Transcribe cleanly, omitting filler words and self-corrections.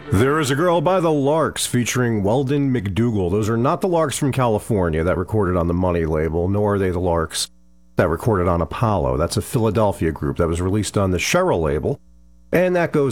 There is a Girl by the Larks featuring Weldon McDougall. Those are not the Larks from California that recorded on the Money label, nor are they the Larks that recorded on Apollo. That's a Philadelphia group that was released on the Cheryl label, and that goes